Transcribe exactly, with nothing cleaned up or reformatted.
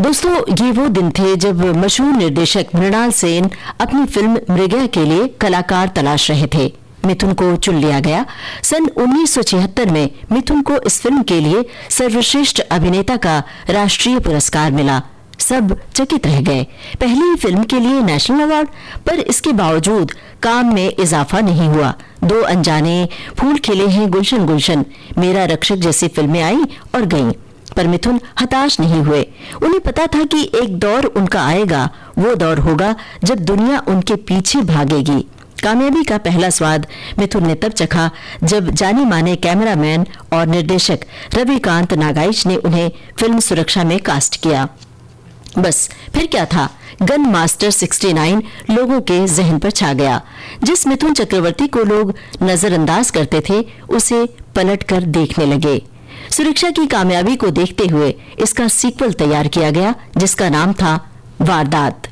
दोस्तों, ये वो दिन थे जब मशहूर निर्देशक मृणाल सेन अपनी फिल्म मृगया के लिए कलाकार तलाश रहे थे। मिथुन को चुन लिया गया। सन उन्नीस सौ छिहत्तर में मिथुन को इस फिल्म के लिए सर्वश्रेष्ठ अभिनेता का राष्ट्रीय पुरस्कार मिला। सब चकित रह गए। पहली फिल्म के लिए नेशनल अवार्ड, पर इसके बावजूद काम में इजाफा नहीं हुआ। दो अनजाने, फूल खिले हैं गुलशन गुलशन, मेरा रक्षक जैसी फिल्में आई और गईं, पर मिथुन हताश नहीं हुए। उन्हें पता था कि एक दौर उनका आएगा, वो दौर होगा जब दुनिया उनके पीछे भागेगी। कामयाबी का पहला स्वाद मिथुन ने तब चखा जब जाने माने कैमरामैन और निर्देशक रविकांत नागाइच ने उन्हें फिल्म सुरक्षा में कास्ट किया। बस फिर क्या था, गन मास्टर उनहत्तर लोगों के जहन पर छा गया। जिस मिथुन चक्रवर्ती को लोग नजरअंदाज करते थे, उसे पलटकर देखने लगे। सुरक्षा की कामयाबी को देखते हुए इसका सीक्वल तैयार किया गया, जिसका नाम था वारदात।